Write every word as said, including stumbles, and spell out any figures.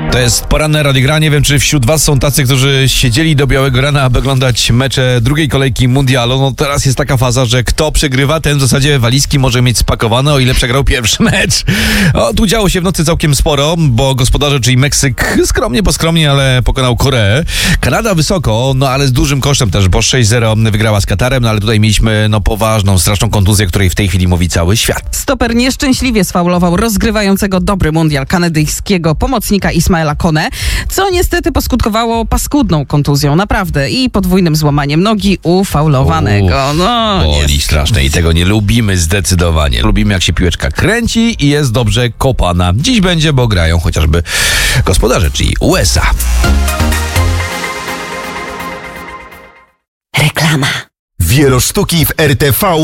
To jest poranne Radio Gra. Nie wiem, czy wśród was są tacy, którzy siedzieli do białego rana, aby oglądać mecze drugiej kolejki mundialu. No teraz jest taka faza, że kto przegrywa, ten w zasadzie walizki może mieć spakowane, o ile przegrał pierwszy mecz. O, tu działo się w nocy całkiem sporo, bo gospodarze, czyli Meksyk, skromnie, bo skromnie, ale pokonał Koreę. Kanada wysoko, no ale z dużym kosztem też, bo sześć zero wygrała z Katarem, no ale tutaj mieliśmy no poważną, straszną kontuzję, której w tej chwili mówi cały świat. Stoper nieszczęśliwie sfaulował rozgrywającego dobry mundial kanadyjskiego pomocnika Ismaela Kone, co niestety poskutkowało paskudną kontuzją, naprawdę, i podwójnym złamaniem nogi u faulowanego. No, boli straszne i tego nie lubimy zdecydowanie. Lubimy, jak się piłeczka kręci i jest dobrze kopana. Dziś będzie, bo grają chociażby gospodarze, czyli U S A. Reklama. Wielosztuki w R T V